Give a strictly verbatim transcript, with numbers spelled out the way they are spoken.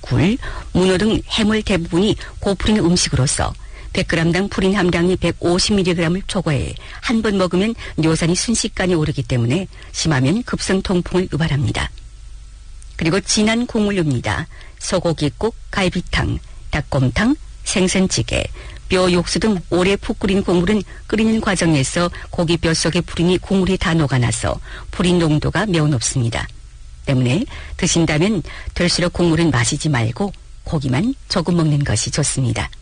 굴, 문어 등 해물 대부분이 고프린 음식으로서 백 그램당 프린 함량이 백오십 밀리그램을 초과해 한 번 먹으면 뇨산이 순식간에 오르기 때문에 심하면 급성 통풍을 유발합니다. 그리고 진한 국물류입니다. 소고기국, 갈비탕, 닭곰탕, 생선찌개, 뼈 육수 등 오래 푹 끓인 국물은 끓이는 과정에서 고기 뼈 속의 프린이 국물이 다 녹아나서 프린 농도가 매우 높습니다. 때문에 드신다면 될수록 국물은 마시지 말고 고기만 조금 먹는 것이 좋습니다.